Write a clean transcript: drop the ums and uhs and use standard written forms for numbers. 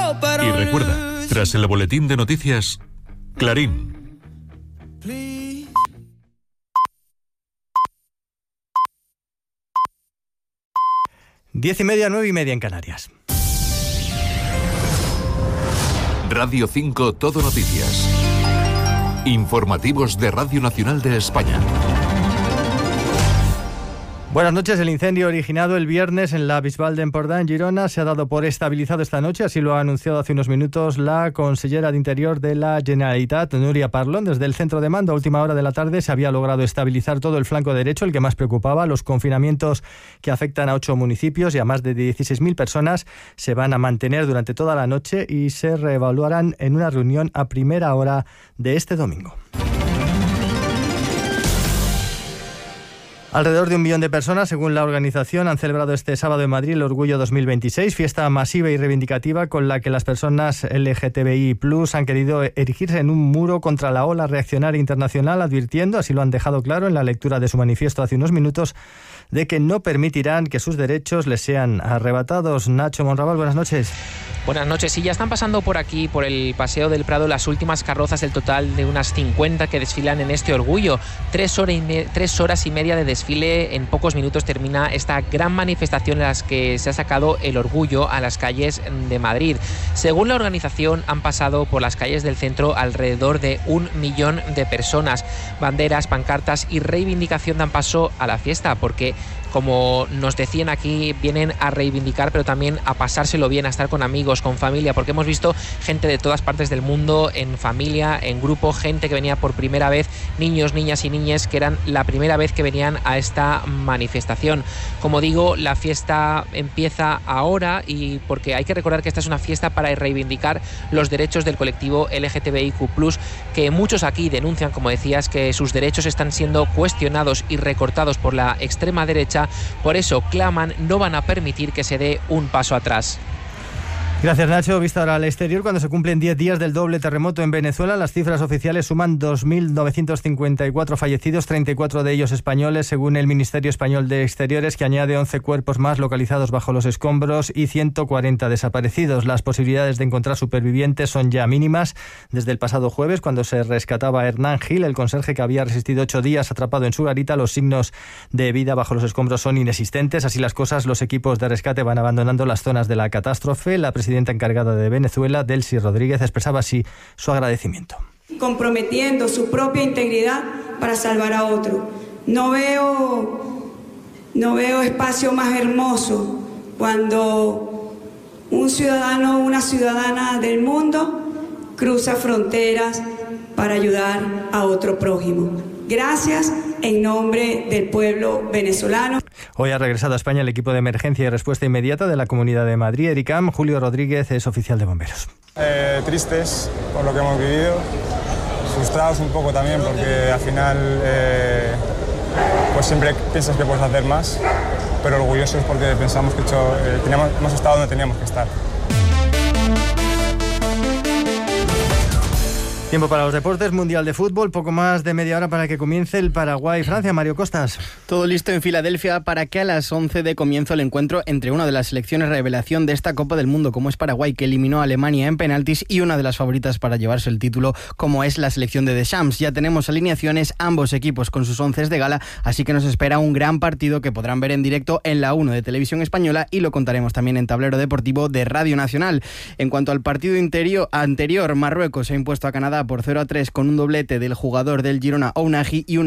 Y recuerda, tras el boletín de noticias, Clarín. 10:30, 9:30 en Canarias. Radio 5 Todo Noticias. Informativos de Radio Nacional de España. Buenas noches. El incendio originado el viernes en la Bisbal de Empordà, en Girona, se ha dado por estabilizado esta noche. Así lo ha anunciado hace unos minutos la consellera de Interior de la Generalitat, Núria Parlon. Desde el centro de mando, a última hora de la tarde, se había logrado estabilizar todo el flanco derecho, el que más preocupaba. Los confinamientos que afectan a 8 municipios y a más de 16.000 personas se van a mantener durante toda la noche y se reevaluarán en una reunión a primera hora de este domingo. Alrededor de 1 millón de personas, según la organización, han celebrado este sábado en Madrid el Orgullo 2026, fiesta masiva y reivindicativa con la que las personas LGTBI+ han querido erigirse en un muro contra la ola reaccionaria internacional, advirtiendo, así lo han dejado claro en la lectura de su manifiesto hace unos minutos, de que no permitirán que sus derechos les sean arrebatados. Nacho Monraval, buenas noches. Buenas noches. Sí, ya están pasando por aquí, por el Paseo del Prado, las últimas carrozas del total de unas 50 que desfilan en este orgullo. 3 horas y media de desfile. En pocos minutos termina esta gran manifestación en la que se ha sacado el orgullo a las calles de Madrid. Según la organización, han pasado por las calles del centro alrededor de 1 millón de personas. Banderas, pancartas y reivindicación dan paso a la fiesta, porque, como nos decían aquí, vienen a reivindicar, pero también a pasárselo bien, a estar con amigos, con familia, porque hemos visto gente de todas partes del mundo, en familia, en grupo, gente que venía por primera vez, niños, niñas y niñas que eran la primera vez que venían a esta manifestación. Como digo, la fiesta empieza ahora, y porque hay que recordar que esta es una fiesta para reivindicar los derechos del colectivo LGTBIQ+, que muchos aquí denuncian, como decías, que sus derechos están siendo cuestionados y recortados por la extrema derecha. Por eso claman, no van a permitir que se dé un paso atrás. Gracias, Nacho. Vista ahora al exterior, cuando se cumplen 10 días del doble terremoto en Venezuela, las cifras oficiales suman 2.954 fallecidos, 34 de ellos españoles, según el Ministerio Español de Exteriores, que añade 11 cuerpos más localizados bajo los escombros y 140 desaparecidos. Las posibilidades de encontrar supervivientes son ya mínimas. Desde el pasado jueves, cuando se rescataba a Hernán Gil, el conserje que había resistido 8 días atrapado en su garita, los signos de vida bajo los escombros son inexistentes. Así las cosas, los equipos de rescate van abandonando las zonas de la catástrofe. La presidenta encargada de Venezuela, Delcy Rodríguez, expresaba así su agradecimiento. Comprometiendo su propia integridad para salvar a otro. No veo espacio más hermoso cuando un ciudadano o una ciudadana del mundo cruza fronteras para ayudar a otro prójimo. Gracias en nombre del pueblo venezolano. Hoy ha regresado a España el equipo de emergencia y respuesta inmediata de la Comunidad de Madrid, ERICAM. Julio Rodríguez es oficial de bomberos. Tristes por lo que hemos vivido, frustrados un poco también, porque al final pues siempre piensas que puedes hacer más, pero orgullosos porque pensamos que hemos estado donde teníamos que estar. Tiempo para los deportes, Mundial de Fútbol, poco más de media hora para que comience el Paraguay-Francia. Mario Costas. Todo listo en Filadelfia para que a las 11 dé comienzo el encuentro entre una de las selecciones revelación de esta Copa del Mundo, como es Paraguay, que eliminó a Alemania en penaltis, y una de las favoritas para llevarse el título, como es la selección de Deschamps. Ya tenemos alineaciones, ambos equipos con sus onces de gala, así que nos espera un gran partido que podrán ver en directo en la 1 de Televisión Española, y lo contaremos también en Tablero Deportivo de Radio Nacional. En cuanto al partido anterior, Marruecos se ha impuesto a Canadá por 0-3 con un doblete del jugador del Girona, Ounahi, y una